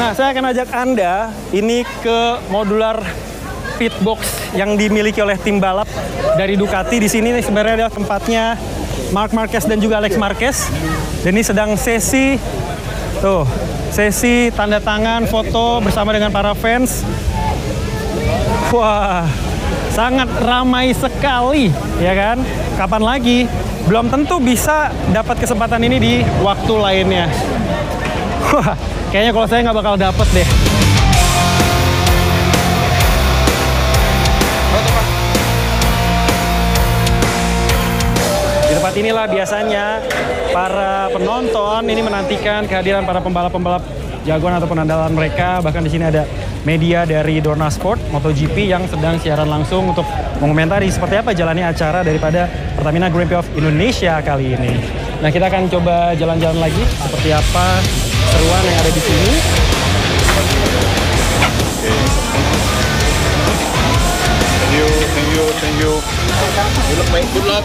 Nah, saya akan ajak Anda ini ke modular pitbox yang dimiliki oleh tim balap dari Ducati. Di sini nih sebenarnya adalah tempatnya Marc Marquez dan juga Alex Marquez. Dan ini sedang sesi tanda tangan foto bersama dengan para fans. Wah, sangat ramai sekali, ya kan? Kapan lagi? Belum tentu bisa dapat kesempatan ini di waktu lainnya. Wah, kayaknya kalau saya nggak bakal dapet deh. Di tempat inilah biasanya para penonton ini menantikan kehadiran para pembalap-pembalap jagoan ataupun andalan mereka. Bahkan di sini ada media dari Dorna Sport MotoGP yang sedang siaran langsung untuk mengomentari seperti apa jalannya acara daripada Pertamina Grand Prix of Indonesia kali ini. Nah, kita akan coba jalan-jalan lagi seperti apa seruan yang ada di sini. Thank you. Good luck.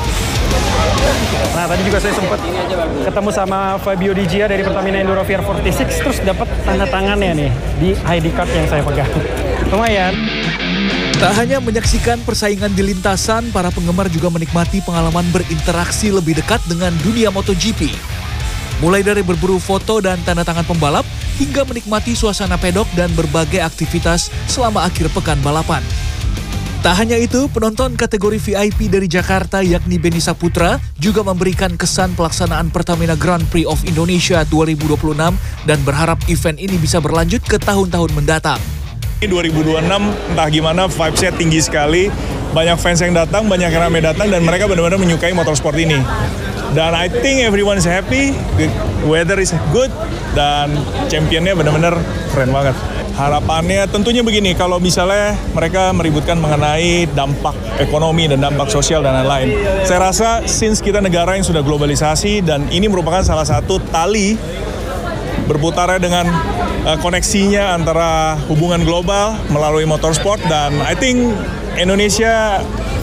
Nah, tadi juga saya sempat ketemu sama Fabio Di Gia dari Pertamina Enduro VR46, terus dapat tanda tangannya nih di ID card yang saya pegang. Lumayan. Tak hanya menyaksikan persaingan di lintasan, para penggemar juga menikmati pengalaman berinteraksi lebih dekat dengan dunia MotoGP. Mulai dari berburu foto dan tanda tangan pembalap, hingga menikmati suasana pedok dan berbagai aktivitas selama akhir pekan balapan. Tak hanya itu, penonton kategori VIP dari Jakarta yakni Beni Saputra juga memberikan kesan pelaksanaan Pertamina Grand Prix of Indonesia 2026 dan berharap event ini bisa berlanjut ke tahun-tahun mendatang. 2026 entah gimana vibes-nya tinggi sekali, banyak fans yang datang, banyak yang ramai datang dan mereka benar-benar menyukai motorsport ini. Dan I think everyone is happy, the weather is good dan championnya benar-benar keren banget. Harapannya tentunya begini, kalau misalnya mereka meributkan mengenai dampak ekonomi dan dampak sosial dan lain-lain. Saya rasa since kita negara yang sudah globalisasi dan ini merupakan salah satu tali berputarnya dengan koneksinya antara hubungan global melalui motorsport dan I think Indonesia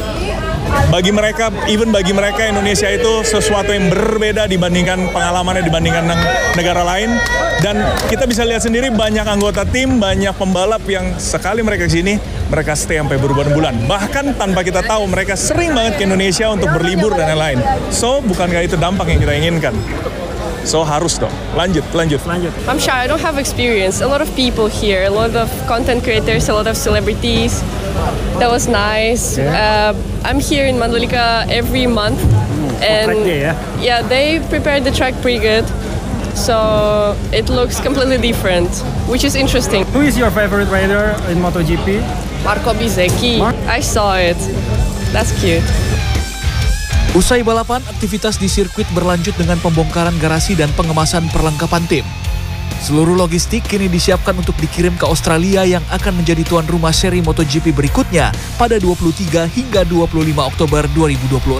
bagi mereka Indonesia itu sesuatu yang berbeda dibandingkan pengalamannya dibandingkan negara lain dan kita bisa lihat sendiri banyak anggota tim, banyak pembalap yang sekali mereka kesini mereka stay sampai berbulan-bulan bahkan tanpa kita tahu mereka sering banget ke Indonesia untuk berlibur dan lain-lain. So bukankah itu dampak yang kita inginkan? So harus dong, lanjut. I'm shy, I don't have experience. A lot of people here, a lot of content creators, a lot of celebrities. That was nice. Yeah. I'm here in Mandalika every month. And track day, yeah, they prepared the track pretty good. So it looks completely different, which is interesting. Who is your favorite rider in MotoGP? Marco Bezzecchi. I saw it. That's cute. Usai balapan, aktivitas di sirkuit berlanjut dengan pembongkaran garasi dan pengemasan perlengkapan tim. Seluruh logistik kini disiapkan untuk dikirim ke Australia yang akan menjadi tuan rumah seri MotoGP berikutnya pada 23 hingga 25 Oktober 2026.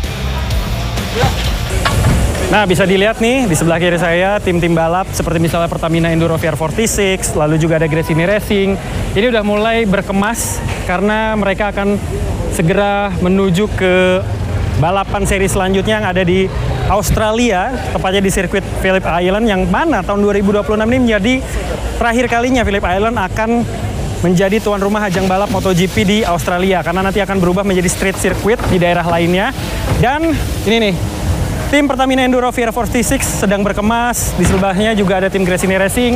Nah, bisa dilihat nih di sebelah kiri saya tim-tim balap seperti misalnya Pertamina Enduro VR46, lalu juga ada Gresini Racing. Ini udah mulai berkemas karena mereka akan segera menuju ke balapan seri selanjutnya yang ada di Australia, tepatnya di sirkuit Phillip Island yang mana tahun 2026 ini menjadi terakhir kalinya Phillip Island akan menjadi tuan rumah ajang balap MotoGP di Australia karena nanti akan berubah menjadi street circuit di daerah lainnya. Dan ini nih, tim Pertamina Enduro VR46 sedang berkemas, di sebelahnya juga ada tim Gresini Racing.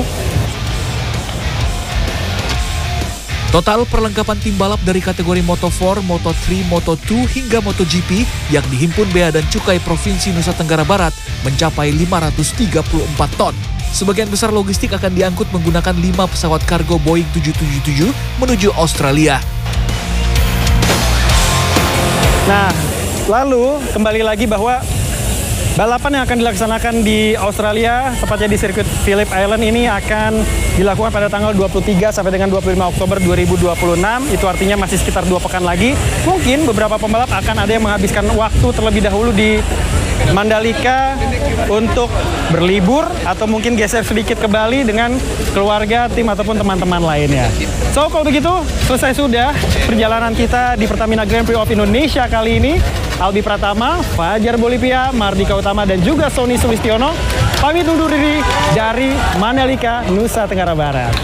Total perlengkapan tim balap dari kategori Moto4, Moto3, Moto2 hingga MotoGP yang dihimpun Bea dan Cukai Provinsi Nusa Tenggara Barat mencapai 534 ton. Sebagian besar logistik akan diangkut menggunakan 5 pesawat kargo Boeing 777 menuju Australia. Nah, lalu kembali lagi bahwa balapan yang akan dilaksanakan di Australia, tepatnya di sirkuit Phillip Island ini akan dilakukan pada tanggal 23 sampai dengan 25 Oktober 2026. Itu artinya masih sekitar 2 pekan lagi. Mungkin beberapa pembalap akan ada yang menghabiskan waktu terlebih dahulu di Mandalika untuk berlibur atau mungkin geser sedikit ke Bali dengan keluarga, tim ataupun teman-teman lainnya. So, kalau begitu selesai sudah perjalanan kita di Pertamina Grand Prix of Indonesia kali ini. Albi Pratama, Fajar Bolivia, Mardika Utama, dan juga Sony Sulistiono Pamit undur diri dari Mandalika, Nusa Tenggara Barat.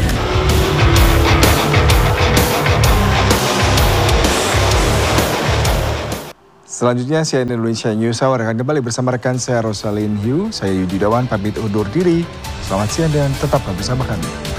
Selanjutnya CNN Indonesia News Hour akan kembali bersama rekan saya Rosalyn Hu. Saya Yudi Dawan pamit undur diri. Selamat siang dan tetaplah bersama kami.